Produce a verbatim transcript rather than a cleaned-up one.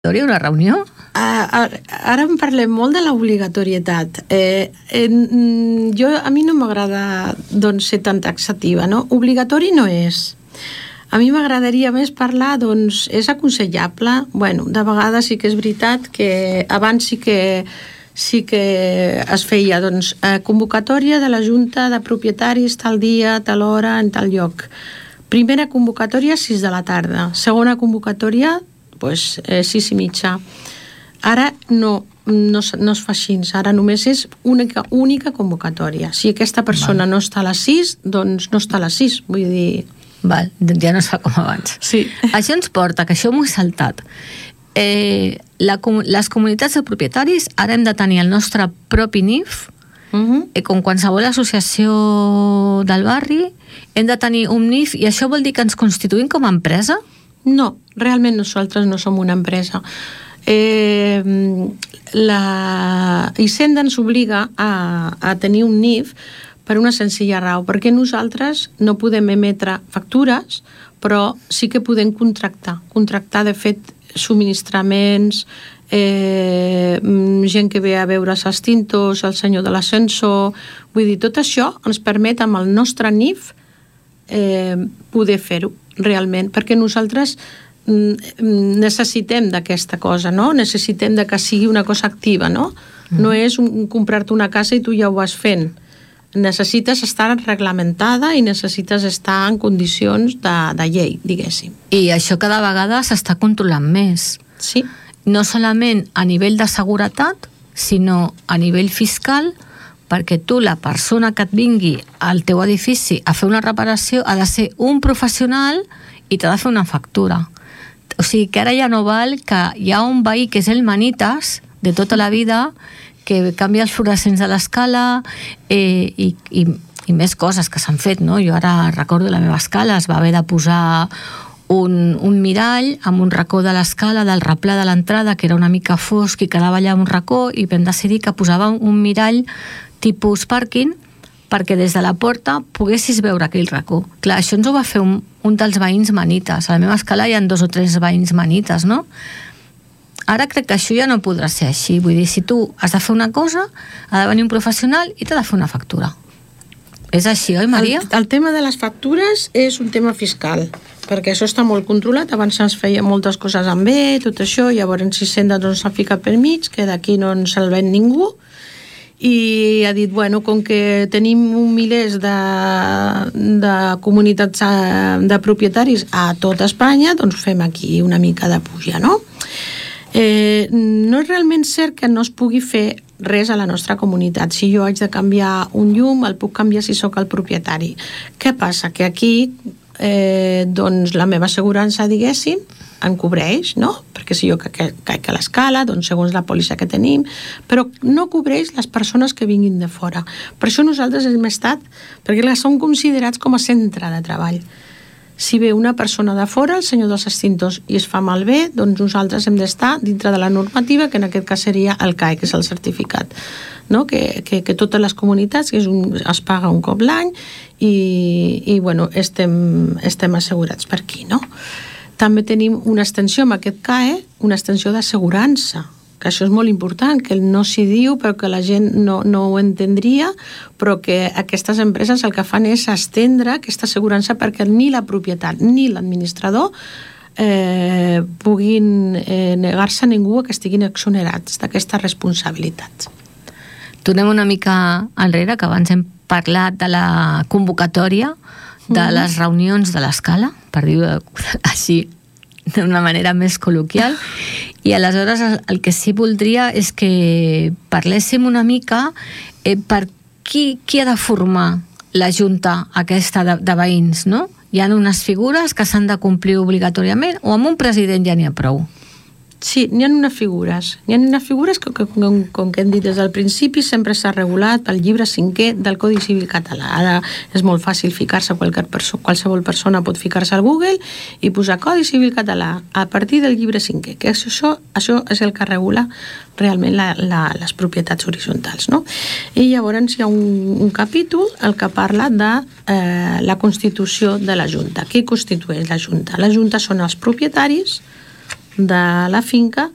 una reunió? Uh, ara en parlem molt de l'obligatorietat. Eh, eh, jo, a mi no m'agrada doncs, ser tan taxativa, no? Obligatori no és. A mi m'agradaria més parlar, doncs, és aconsellable. Bueno, de vegades sí que és veritat que abans sí que sí que es feia doncs, convocatòria de la Junta de Propietaris tal dia, tal hora, en tal lloc. Primera convocatòria, sis de la tarda. Segona convocatòria, pues, eh, sis i mitja. Ara no, no, no es fa així. Ara només és única, única convocatòria. Si aquesta persona Val. no està a les sis, doncs no està a les sis. Vull dir... Val, ja no es fa com abans. Sí. Això ens porta, que això m'ho he saltat. Eh, la, les comunitats de propietaris ara hem de tenir el nostre propi N I F, uh-huh. eh, com qualsevol associació del barri, hem de tenir un N I F, i això vol dir que ens constituïm com a empresa? No, realment nosaltres no som una empresa. Eh, la Hisenda ens obliga a, a tenir un N I F per una senzilla raó, perquè nosaltres no podem emetre factures, però sí que podem contractar. Contractar, de fet, subministraments, eh, gent que ve a veure els extintors, el senyor de l'ascensor... Vull dir, tot això ens permet amb el nostre N I F eh, poder fer-ho realment, perquè nosaltres necessitem d'aquesta cosa, no? Necessitem de que sigui una cosa activa, no? Mm. No és un, comprar-te una casa i tu ja ho vas fent. Necessites estar reglamentada i necessites estar en condicions de, de llei, diguéssim. I això cada vegada s'està controlant més. Sí. No solament a nivell de seguretat, sinó a nivell fiscal, perquè tu, la persona que et vingui al teu edifici a fer una reparació, ha de ser un professional i t'ha de fer una factura. O sigui que ara ja no val que hi ha un veí que és el manites de tota la vida, que canvia els fluorescents de l'escala eh, i, i, i més coses que s'han fet, no? Jo ara recordo la meva escala, es va haver de posar un, un mirall amb un racó de l'escala, del replà de l'entrada, que era una mica fosc i quedava allà un racó, i vam decidir que posava un mirall tipus pàrquing perquè des de la porta poguessis veure aquell racó. Clar, això ens ho va fer un, un dels veïns manites. A la meva escala hi ha dos o tres veïns manites, no? Ara crec que això ja no podrà ser així. Vull dir, si tu has de fer una cosa, ha de venir un professional i t'ha de fer una factura. És així, oi, Maria? El, el tema de les factures és un tema fiscal, perquè això està molt controlat. Abans es feia moltes coses amb bé, tot això, llavors Hisenda doncs s'ha ficat per mig, que d'aquí no ens el ven ningú, i ha dit, bueno, com que tenim un milers de, de comunitats de propietaris a tot Espanya, doncs fem aquí una mica de puja, no? Eh, no és realment cert que no es pugui fer res a la nostra comunitat. Si jo haig de canviar un llum, el puc canviar si sóc el propietari. Què passa? Que aquí eh, doncs la meva assegurança, diguéssim, em cobreix, no? Perquè si jo caic a l'escala, doncs segons la pòlissa que tenim, però no cobreix les persones que vinguin de fora. Per això nosaltres hem estat, perquè són considerats com a centre de treball. Si ve una persona de fora, el senyor dels extintors, i es fa malbé, doncs nosaltres hem d'estar dintre de la normativa, que en aquest cas seria el C A E, que és el certificat, no? que, que, que totes les comunitats, que és un, es paga un cop l'any, i, i bueno, estem, estem assegurats per aquí, no? També tenim una extensió amb aquest C A E, una extensió d'assegurança, que això és molt important, que no s'hi diu, però que la gent no, no ho entendria, però que aquestes empreses el que fan és estendre aquesta assegurança perquè ni la propietat ni l'administrador eh, puguin eh, negar-se a ningú que estiguin exonerats d'aquestes responsabilitats. Tornem una mica enrere, que abans hem parlat de la convocatòria de les reunions de l'escala, per dir-ho així d'una manera més col·loquial, i aleshores el que sí voldria és que parléssim una mica eh, per qui, qui ha de formar la junta aquesta de, de veïns, no? Hi ha unes figures que s'han de complir obligatòriament, o amb un president ja n'hi ha prou? Sí, n'hi ha unes figures. N'hi ha unes figures que, que com, com que hem dit des del principi, sempre s'ha regulat pel llibre cinquè del Codi Civil català. Ara és molt fàcil ficar-se, qualsevol persona pot ficar-se al Google i posar Codi Civil català a partir del llibre cinquè, que això, això és el que regula realment la, la, les propietats horitzontals, no? I llavors hi ha un, un capítol el que parla de eh, la constitució de la Junta. Qui constitueix la Junta? La Junta són els propietaris de la finca